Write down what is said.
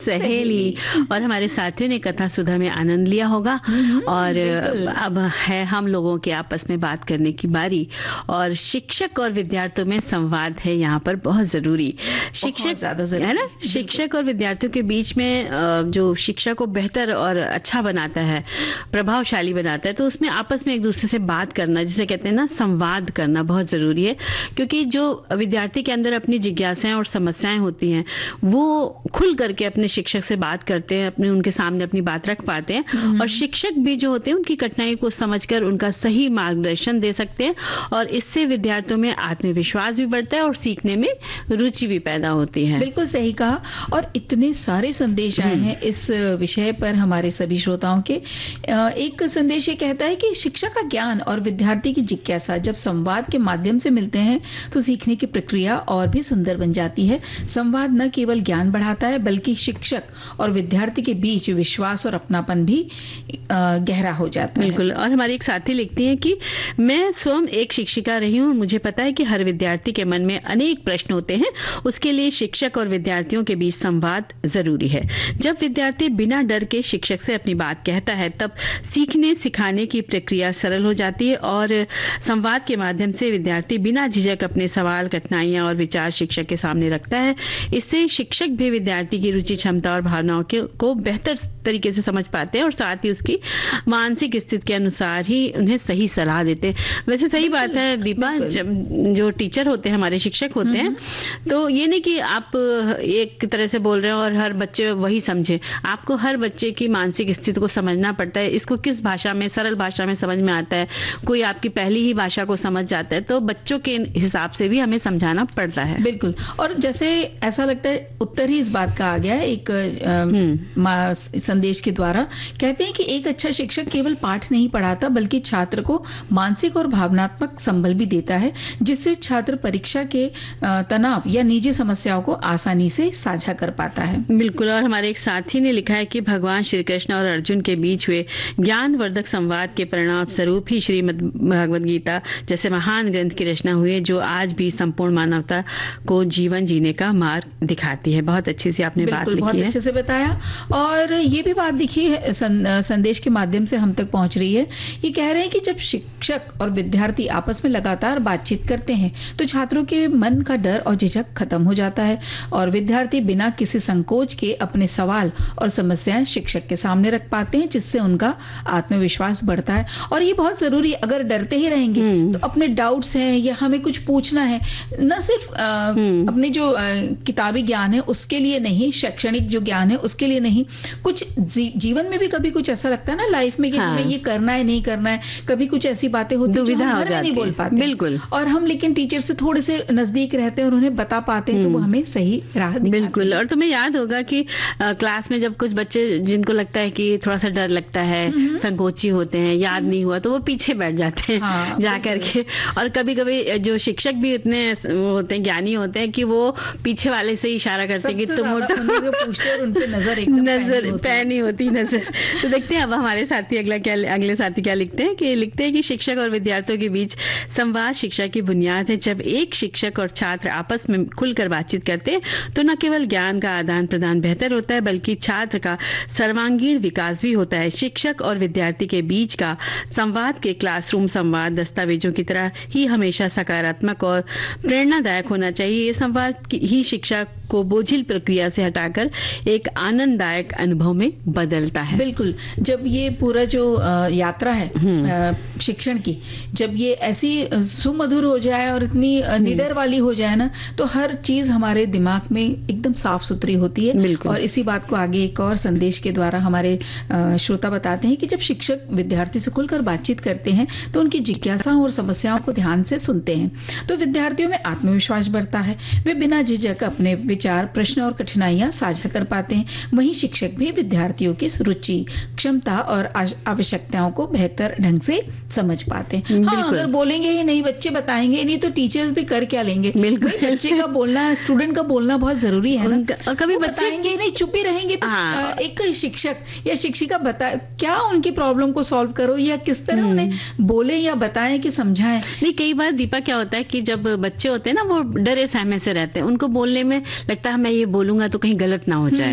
सहेली। और हमारे साथियों ने कथा सुधा में आनंद लिया होगा और अब है हम लोगों के आपस में बात करने की बारी। और शिक्षक और विद्यार्थियों में संवाद है यहाँ पर बहुत जरूरी। शिक्षक ज्यादा जरूरी है ना, शिक्षक और विद्यार्थियों के बीच में जो शिक्षा को बेहतर और अच्छा बनाता है, प्रभावशाली बनाता है, तो उसमें आपस में एक दूसरे से बात करना, जिसे कहते हैं ना संवाद करना, बहुत जरूरी है। क्योंकि जो विद्यार्थी के अंदर अपनी जिज्ञासाएं और समस्याएं होती हैं वो खुल करके अपने शिक्षक से बात करते हैं, अपने उनके सामने अपनी बात रख पाते हैं। और शिक्षक भी जो होते हैं उनकी कठिनाई को समझकर उनका सही मार्गदर्शन दे सकते हैं और इससे विद्यार्थियों में आत्मविश्वास भी बढ़ता है और सीखने में रुचि भी पैदा होती है। बिल्कुल सही कहा। और इतने सारे संदेश आए हैं इस विषय पर हमारे सभी श्रोताओं के। एक संदेश ये कहता है कि शिक्षा का ज्ञान और विद्यार्थी की जिज्ञासा जब संवाद के माध्यम से मिलते हैं तो सीखने की प्रक्रिया और भी सुंदर बन जाती है। संवाद न केवल ज्ञान बढ़ाता है बल्कि शिक्षक और विद्यार्थी के बीच विश्वास और अपनापन भी गहरा हो जाता है। बिल्कुल। और हमारी एक साथी लिखती हैं कि मैं स्वयं एक शिक्षिका रही हूँ, मुझे पता है कि हर विद्यार्थी के मन में अनेक प्रश्न होते हैं, उसके लिए शिक्षक और विद्यार्थियों के बीच संवाद जरूरी है। जब विद्यार्थी बिना डर के शिक्षक से अपनी बात कहता है तब सीखने सिखाने की प्रक्रिया सरल हो जाती है और संवाद के माध्यम से विद्यार्थी बिना झिझक अपने सवाल, कठिनाइयां और विचार शिक्षक के सामने रखता है। इससे शिक्षक भी विद्यार्थी की रुचि, क्षमता और भावनाओं को बेहतर तरीके से समझ पाते हैं और साथ ही उसकी मानसिक स्थिति के अनुसार ही उन्हें सही सलाह देते हैं। वैसे सही बात है दीपा, जो टीचर होते हैं, हमारे शिक्षक होते हैं, तो ये नहीं कि आप एक तरह से बोल रहे हो और हर बच्चे वही समझे। आपको हर बच्चे की मानसिक स्थिति को समझना पड़ता है, इसको किस भाषा में, सरल भाषा में समझ में आता है, कोई आपकी पहली ही भाषा को समझ जाता है, तो बच्चों के हिसाब से भी हमें समझाना पड़ता है। बिल्कुल। और जैसे ऐसा लगता है उत्तर ही इस बात का आ गया है एक संदेश के द्वारा। कहते हैं कि एक अच्छा शिक्षक केवल पाठ नहीं पढ़ाता बल्कि छात्र को मानसिक और भावनात्मक संबल भी देता है, जिससे छात्र परीक्षा के तनाव या निजी समस्याओं को आसानी से साझा कर पाता है। बिल्कुल। और हमारे एक साथी ने लिखा है कि भगवान श्री कृष्ण और अर्जुन के बीच हुए ज्ञानवर्धक संवाद के परिणाम स्वरूप ही श्रीमद् भगवद गीता जैसे महान ग्रंथ की रचना हुई है, जो आज भी संपूर्ण मानवता को जीवन जीने का मार्ग दिखाती है। बहुत अच्छी सी आपने बात लिखी है। बहुत अच्छे से बताया। और ये भी बात दिखी है संदेश के माध्यम से हम तक पहुंच रही है। ये कह रहे हैं कि जब शिक्षक और विद्यार्थी आपस में लगातार बातचीत करते हैं तो छात्रों के मन का डर और झिझक खत्म हो जाता है और विद्यार्थी बिना किसी संकोच के अपने सवाल और समस्याएं शिक्षक के सामने रख पाते हैं, जिससे उनका आत्मविश्वास बढ़ता है। और ये बहुत जरूरी है। अगर डरते ही रहेंगे तो अपने डाउट्स हैं या हमें कुछ पूछना है, न सिर्फ अपने जो किताबी ज्ञान है उसके लिए नहीं, शैक्षणिक जो ज्ञान है उसके लिए नहीं, कुछ जीवन में भी कभी कुछ ऐसा लगता है ना लाइफ में कि हमें ये करना है नहीं करना है, कभी कुछ ऐसी बातें होती हैं जो हम नहीं बोल पाते। बिल्कुल। और हम लेकिन टीचर से थोड़े से नजदीक रहते हैं और उन्हें बता पाते हैं तो वो हमें सही राह दिखाते हैं। बिल्कुल। और तुम्हें याद होगा कि क्लास में जब कुछ बच्चे जिनको लगता है कि थोड़ा सा डर लगता है, संकोची होते हैं, याद नहीं हुआ, तो वो पीछे बैठ जाते हैं जा करके। और कभी कभी जो शिक्षक भी इतने होते हैं, ज्ञानी होते हैं कि वो पीछे वाले से इशारा करते हैं कि तुम पूछते और उन पे नजर पैनी होती नजर। तो देखते हैं अब हमारे साथी अगले साथी क्या लिखते हैं कि शिक्षक और विद्यार्थियों के बीच संवाद शिक्षा की बुनियाद है। जब एक शिक्षक और छात्र आपस में खुलकर बातचीत करते हैं तो न केवल ज्ञान का आदान प्रदान बेहतर होता है बल्कि छात्र का सर्वांगीण विकास भी होता है। शिक्षक और विद्यार्थी के बीच का संवाद के क्लासरूम संवाद दस्तावेजों की तरह ही हमेशा सकारात्मक और प्रेरणादायक होना चाहिए। ये संवाद ही शिक्षा को बोझिल प्रक्रिया से हटाकर एक आनंददायक अनुभव में बदलता है। बिल्कुल। जब ये पूरा जो यात्रा है शिक्षण की, जब ये ऐसी सुमधुर हो जाए और इतनी निडर वाली हो जाए ना, तो हर चीज हमारे दिमाग में एकदम साफ सुथरी होती है। और इसी बात को आगे एक और संदेश के द्वारा हमारे श्रोता बताते हैं कि जब शिक्षक विद्यार्थी से खुलकर बातचीत करते हैं तो उनकी जिज्ञासाओं और समस्याओं को ध्यान से सुनते हैं तो विद्यार्थियों में आत्मविश्वास बढ़ता है। वे बिना झिझक अपने विचार, प्रश्न और कठिनाइयां साझा कर पाते हैं। वहीं शिक्षक भी विद्यार्थियों की रुचि, क्षमता और आवश्यकताओं को बेहतर ढंग से समझ पाते हैं। हाँ, अगर बोलेंगे ही नहीं, बच्चे बताएंगे ही नहीं तो टीचर्स भी कर क्या लेंगे। बच्चे का बोलना, स्टूडेंट का बोलना बहुत जरूरी है ना। और कभी बताएंगे ही नहीं, चुप ही रहेंगे तो एक शिक्षक या शिक्षिका क्या उनकी प्रॉब्लम को सॉल्व करो या किस तरह उन्हें बोले या बताएं कि समझाएं। नहीं, कई बार दीपा क्या होता है कि जब बच्चे होते हैं ना वो डरे सहमे से रहते हैं, उनको बोलने में लगता है मैं ये बोलूंगा तो कहीं गलत ना हो जाए।